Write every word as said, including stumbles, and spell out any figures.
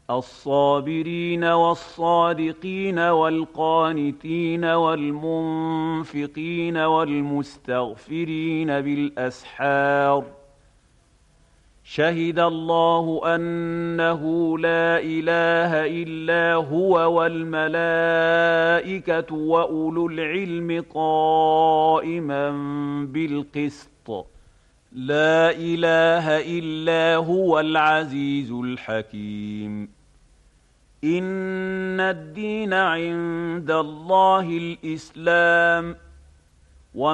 الصابرين والصادقين والقانتين والمنفقين والمستغفرين بالأسحار شهد الله أنه لا إله إلا هو والملائكة وأولو العلم قائما بالقسط لا إله إلا هو العزيز الحكيم إن الدين عند الله الإسلام